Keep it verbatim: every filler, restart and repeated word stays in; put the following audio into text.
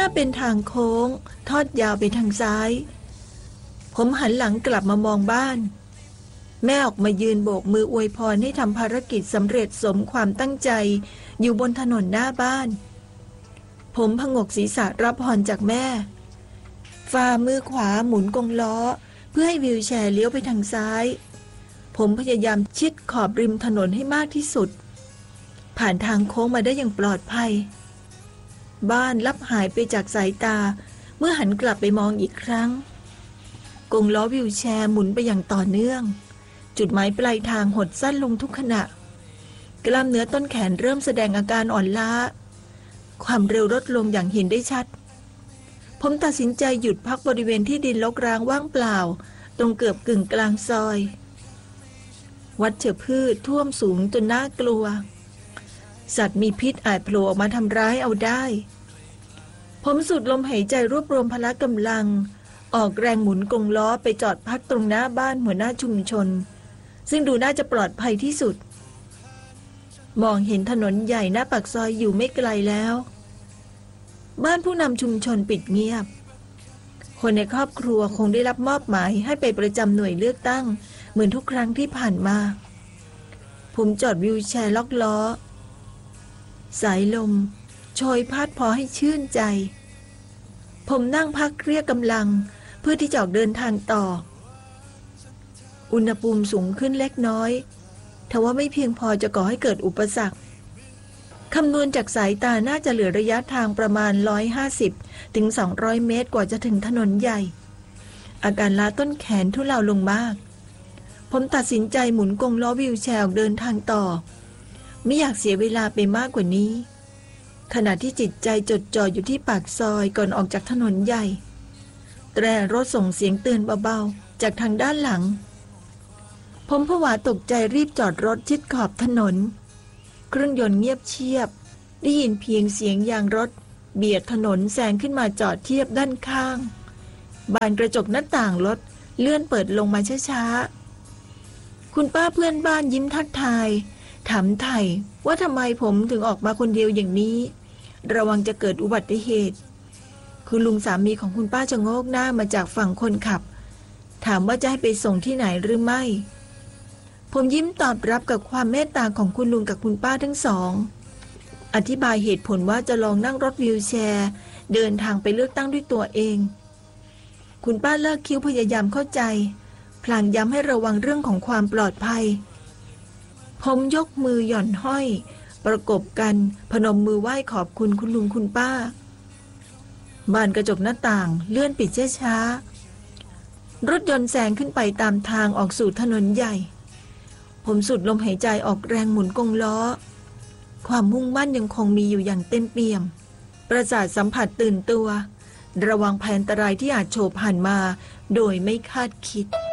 าเป็นทางโค้งทอดยาวไปทางซ้ายผมหันหลังกลับมามองบ้านแม่ออกมายืนโบกมืออวยพรให้ทำภารกิจสำเร็จสมความตั้งใจอยู่บนถนนหน้าบ้านผมผงกศีรษะรับพรจากแม่ฝ่ามือขวาหมุนกงล้อเพื่อให้วีลแชร์เลี้ยวไปทางซ้ายผมพยายามชิดขอบริมถนนให้มากที่สุดผ่านทางโค้งมาได้อย่างปลอดภัยบ้านลับหายไปจากสายตาเมื่อหันกลับไปมองอีกครั้งกงล้อวีลแชร์หมุนไปอย่างต่อเนื่องจุดหมายปลายทางหดสั้นลงทุกขณะกล้ามเนื้อต้นแขนเริ่มแสดงอาการอ่อนล้าความเร็วลดลงอย่างเห็นได้ชัดผมตัดสินใจหยุดพักบริเวณที่ดินรกร้างว่างเปล่าตรงเกือบกึ่งกลางซอยวัชพืชท่วมสูงจนน่ากลัวสัตว์มีพิษอาจโผล่ออกมาทำร้ายเอาได้ผมสูดลมหายใจรวบรวมพละกำลังออกแรงหมุนกงล้อไปจอดพักตรงหน้าบ้านหัวหน้าชุมชนซึ่งดูน่าจะปลอดภัยที่สุดมองเห็นถนนใหญ่หน้าปากซอยอยู่ไม่ไกลแล้วบ้านผู้นำชุมชนปิดเงียบคนในครอบครัวคงได้รับมอบหมายให้ไปประจำหน่วยเลือกตั้งเหมือนทุกครั้งที่ผ่านมาผมจอดวีลแชร์ล็อกล้อสายลมโชยพัดพอให้ชื่นใจผมนั่งพักเรียกกำลังเพื่อที่จะออกเดินทางต่ออุณหภูมิสูงขึ้นเล็กน้อยทว่าไม่เพียงพอจะก่อให้เกิดอุปสรรคคำนวณจากสายตาน่าจะเหลือระยะทางประมาณหนึ่งร้อยห้าสิบถึงสองร้อยเมตรกว่าจะถึงถนนใหญ่อาการล้าต้นแขนทุเลาลงมากผมตัดสินใจหมุนกงล้อวีลแชร์ออกเดินทางต่อไม่อยากเสียเวลาไปมากกว่านี้ขณะที่จิตใจจดจ่ออยู่ที่ปากซอยก่อนออกจากถนนใหญ่แตรรถส่งเสียงเตือนเบาๆจากทางด้านหลังผมผวาตกใจรีบจอดรถชิดขอบถนนเครื่องยนต์เงียบเชียบได้ยินเพียงเสียงยางรถเบียดถนนแซงขึ้นมาจอดเทียบด้านข้างบานกระจกหน้าต่างรถเลื่อนเปิดลงมาช้าๆคุณป้าเพื่อนบ้านยิ้มทักทายถามไถ่ว่าทำไมผมถึงออกมาคนเดียวอย่างนี้ระวังจะเกิดอุบัติเหตุคุณลุงสามีของคุณป้าจะโงกหน้ามาจากฝั่งคนขับถามว่าจะให้ไปส่งที่ไหนหรือไม่ผมยิ้มตอบรับกับความเมตตาของคุณลุงกับคุณป้าทั้งสองอธิบายเหตุผลว่าจะลองนั่งรถวีลแชร์เดินทางไปเลือกตั้งด้วยตัวเองคุณป้าเลิกคิ้วพยายามเข้าใจพลางย้ำให้ระวังเรื่องของความปลอดภัยผมยกมือหย่อนห้อยประกบกันพนมมือไหว้ขอบคุณคุณลุงคุณป้าบานกระจกหน้าต่างเลื่อนปิดช้าๆรถยนต์แซงขึ้นไปตามทางออกสู่ถนนใหญ่ผมสูดลมหายใจออกแรงหมุนกงล้อความมุ่งมั่นยังคงมีอยู่อย่างเต็มเปี่ยมประสาทสัมผัสตื่นตัวระวังภัยอันตรายที่อาจโฉบผ่านมาโดยไม่คาดคิด